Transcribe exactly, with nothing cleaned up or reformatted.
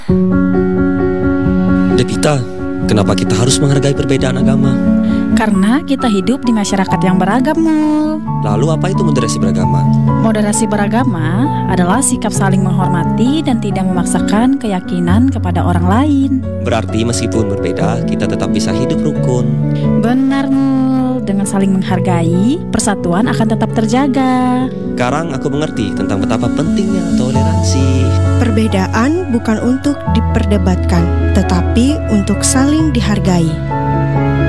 Devita, kenapa kita harus menghargai perbedaan agama? Karena kita hidup di masyarakat yang beragam, Mul. Lalu apa itu moderasi beragama? Moderasi beragama adalah sikap saling menghormati dan tidak memaksakan keyakinan kepada orang lain. Berarti meskipun berbeda, kita tetap bisa hidup rukun. Benar, Mul. Dengan saling menghargai, persatuan akan tetap terjaga. Sekarang aku mengerti tentang betapa pentingnya toleransi. Perbedaan bukan untuk diperdebatkan, tetapi untuk saling dihargai.